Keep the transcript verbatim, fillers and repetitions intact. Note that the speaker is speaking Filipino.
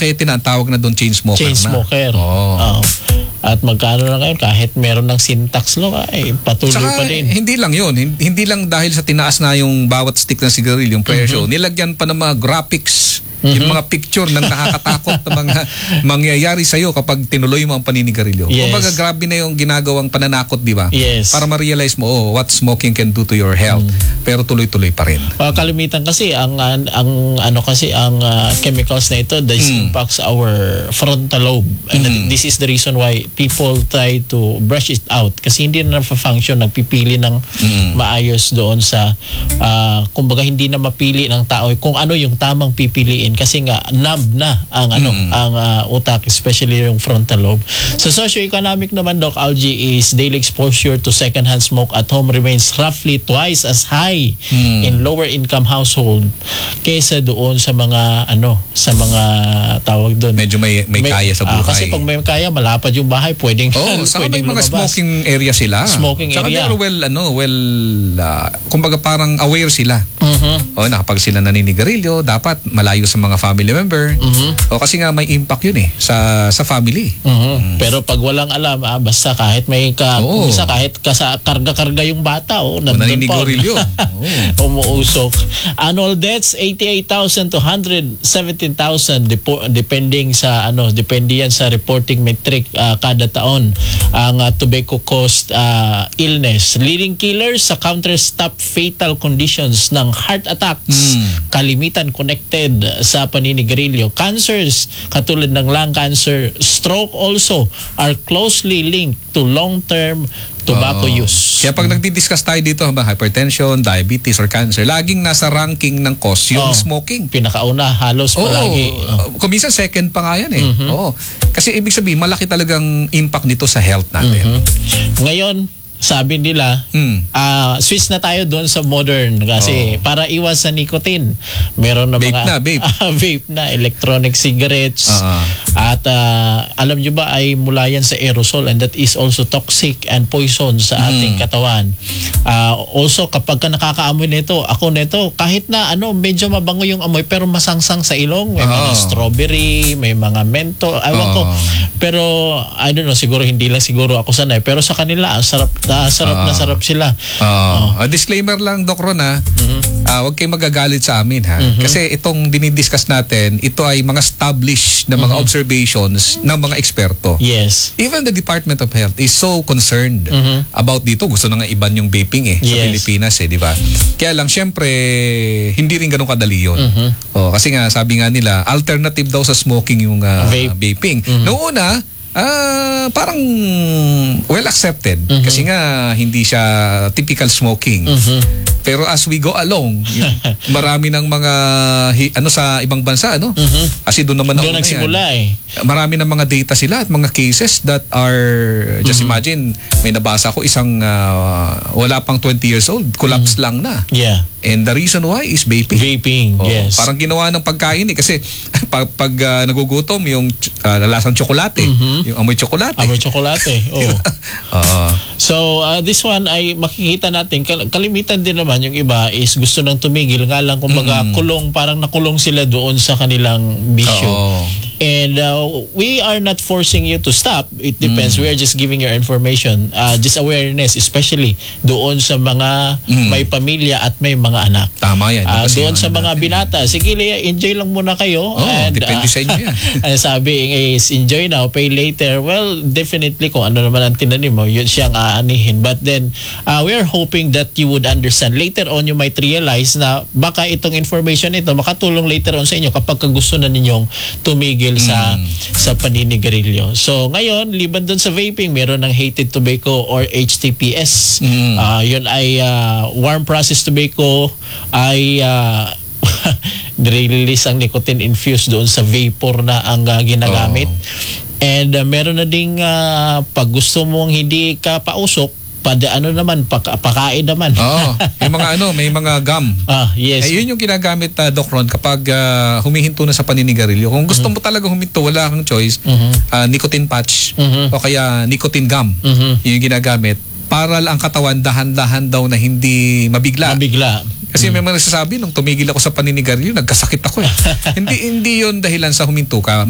Makete na ang tawag na doon, chain smoker chain smoker. na. Oo. Oo. At magkano na ngayon, kahit meron ng syntax law, ay patuloy Saka, pa din. hindi lang yun. Hin- Hindi lang dahil sa tinaas na yung bawat stick ng sigarilyo, yung presyo, Mm-hmm. nilagyan pa ng mga graphics, yung mga picture ng nakakatakot na mga mangyayari sa'yo kapag tinuloy mo ang paninigarilyo. Yes. Kumbaga, grabe na yung ginagawang pananakot, di ba? Yes. Para ma-realize mo, oh, what smoking can do to your health. Pero tuloy-tuloy pa rin. Uh, kalimitan kasi ang ang, ang ano kasi ang uh, chemicals na ito, this Mm. impacts our frontal lobe, and Mm. this is the reason why people try to brush it out kasi hindi na function, nagpipili ng Mm. maayos doon sa uh, kumbaga hindi na mapili ng tao kung ano yung tamang pipiliin kasi nga numb na ang ano Mm. ang uh, utak, especially yung frontal lobe. Sa socio-economic naman, Doc Algie, is daily exposure to secondhand smoke at home remains roughly twice as high Mm. in lower income household kaysa doon sa mga ano sa mga tawag doon. Medyo may, may, kaya sa ah, buhay. kasi pag may kaya, malapad yung bahay, pwedeng Oh, saka may pwedeng mga lumabas. smoking area sila. Smoking saka area. they're well, ano, well, uh, kumbaga parang aware sila. Mhm. O, na kapag sila naninigarilyo, dapat malayo sa mga family member. Mhm. O, kasi nga may impact yun eh, sa sa family. Mhm. Pero pag walang alam, ah, basta kahit may ka, Oo. isa kahit kasa, karga-karga yung bata, oh, O, nandun pa. naninigarilyo. Oo. Umuusok. Annual deaths eighty-eight thousand to one hundred seventeen thousand depo- depending sa ano, depende yan sa reporting metric ah, kada taon ang ah, tobacco caused ah, illness. Leading killers sa countless top fatal conditions ng heart attacks, Mm. kalimitan connected sa paninigarilyo. Cancers katulad ng lung cancer, stroke also are closely linked to long-term tobacco Oo. use. Kaya pag nagdi-discuss tayo dito, ba, hypertension, diabetes, or cancer, laging nasa ranking ng cause yung Oo. smoking. Pinakauna, halos Oo, palagi. Oh. kung minsan second pa nga yan eh. Mhm. Oo. Kasi ibig sabihin, malaki talagang impact nito sa health natin. Mhm. Ngayon, sabi nila, Mm. ah switch na tayo doon sa modern kasi para iwas sa nicotine. Meron na Vape mga na, vape. Ah, vape na, electronic cigarettes. Ah. At ah, alam nyo ba ay mula yan sa aerosol, and that is also toxic and poison sa ating katawan. Ah, also kapag ka nakakaamoy nito, ako nito, kahit na ano medyo mabango yung amoy pero masangsang sa ilong, may mga Ah. strawberry, may mga menthol, ewan ko. Ah. Pero I don't know, siguro hindi lang siguro ako sanay, pero sa kanila ang sarap na sarap na Ah. sarap sila. Ah, a disclaimer lang, Doc Ron, ha. Ah, huwag kayong magagalit sa amin, ha. Kasi itong dinidiscuss natin, ito ay mga established na mga observations ng mga eksperto. Yes. Even the Department of Health is so concerned Mhm. about dito. Gusto na nga iban yung vaping eh sa Yes. Pilipinas eh, di ba? Kaya lang, syempre, hindi rin ganun kadali yun. Oh, kasi nga, sabi nga nila, alternative daw sa smoking yung ah, Vape. vaping. Noong una, ah, parang well accepted kasi nga hindi siya typical smoking. Pero as we go along, yung marami ng mga hi- ano sa ibang bansa, ano? Kasi doon naman Doon nauna yan. nagsimula eh. Marami ng mga data sila at mga cases that are, just imagine, may nabasa ko isang ah, wala pang twenty years old, collapse lang na. Yeah. And the reason why is vaping. Vaping, Oo, yes. Parang ginawa ng pagkain eh. Kasi pag, pag ah, nagugutom, yung uh, lasang tsokolate, yung amoy tsokolate. Amoy tsokolate. Oh. Oo. So, uh, this one ay makikita natin, kal- kalimitan din naman yung iba is gusto nang tumigil, nga lang kumbaga kulong, parang nakulong sila doon sa kanilang bisyo. Oo. And uh, we are not forcing you to stop. It depends. We are just giving your information. Uh, just awareness, especially doon sa mga may pamilya at may mga anak. Tama yan. Ah, Kasi doon yung sa ano mga natin. binata, sige, Lea, enjoy lang muna kayo. Oo, depende sa inyo yan. Ang sabi is, enjoy now, pay later. Well, definitely kung ano naman ang tinanim mo, yun siyang aanihin. But then, uh, we are hoping that you would understand. Later on, you might realize na baka itong information ito makatulong later on sa inyo kapag gusto na ninyong tumigil sa sa paninigarilyo. So, ngayon, liban doon sa vaping, meron ng heated tobacco or H T P S. Mm. Ah, yun ay uh, warm processed tobacco ay uh, nire-release ang nicotine infused doon sa vapor na ang uh, ginagamit. And uh, meron na ding uh, pag gusto mong hindi ka pausok, pada ano naman, paka, pakain naman. Oo. May mga ano, may mga gum. Ah, yes. Eh, yun yung ginagamit, uh, Doc Ron, kapag ah, humihinto na sa paninigarilyo. Kung gusto mo talaga huminto, wala kang choice, ah, nicotine patch o kaya nicotine gum. Yun yung ginagamit para ang katawan dahan-dahan daw na hindi mabigla. Mabigla. Kasi may mga nagsasabi, nung tumigil ako sa paninigarilyo, nagkasakit ako eh. hindi hindi yun dahilan sa huminto ka.